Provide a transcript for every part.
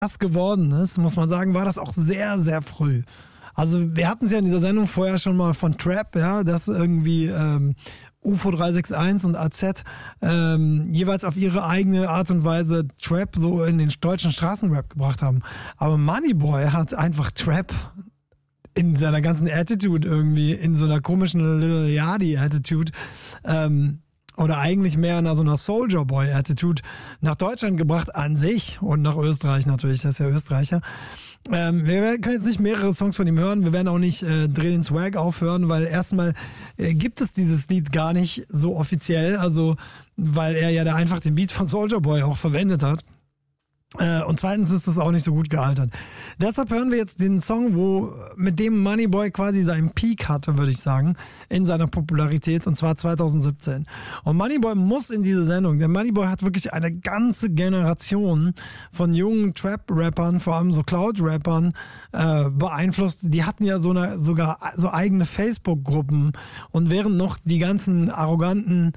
das geworden ist, muss man sagen, war das auch sehr, sehr früh. Also wir hatten es ja in dieser Sendung vorher schon mal von Trap, ja, dass irgendwie UFO 361 und AZ jeweils auf ihre eigene Art und Weise Trap so in den deutschen Straßenrap gebracht haben. Aber Moneyboy hat einfach Trap in seiner ganzen Attitude irgendwie, in so einer komischen Lil Yachty Attitude, oder eigentlich mehr in so einer Soulja Boy Attitude nach Deutschland gebracht an sich und nach Österreich natürlich, das ist ja Österreicher. Wir können jetzt nicht mehrere Songs von ihm hören, wir werden auch nicht Dreh den Swag aufhören, weil erstmal gibt es dieses Lied gar nicht so offiziell, also weil er ja da einfach den Beat von Soulja Boy auch verwendet hat. Und zweitens ist es auch nicht so gut gealtert. Deshalb hören wir jetzt den Song, mit dem Moneyboy quasi seinen Peak hatte, würde ich sagen, in seiner Popularität, und zwar 2017. Und Moneyboy muss in diese Sendung, denn Moneyboy hat wirklich eine ganze Generation von jungen Trap-Rappern, vor allem so Cloud-Rappern, beeinflusst. Die hatten ja sogar so eigene Facebook-Gruppen, und während noch die ganzen arroganten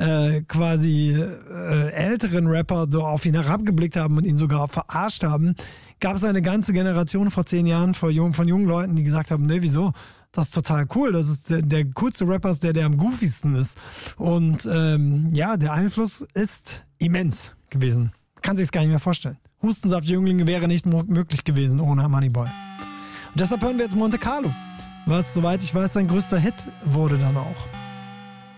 älteren Rapper so auf ihn herabgeblickt haben und ihn sogar verarscht haben, gab es eine ganze Generation vor 10 Jahren von jungen Leuten, die gesagt haben, nee, wieso? Das ist total cool, das ist der coolste Rapper, ist der am goofiesten ist. Und der Einfluss ist immens gewesen. Kann sich's gar nicht mehr vorstellen. Hustensaft-Jünglinge wäre nicht möglich gewesen ohne Moneyboy. Und deshalb hören wir jetzt Monte Carlo, was, soweit ich weiß, sein größter Hit wurde dann auch.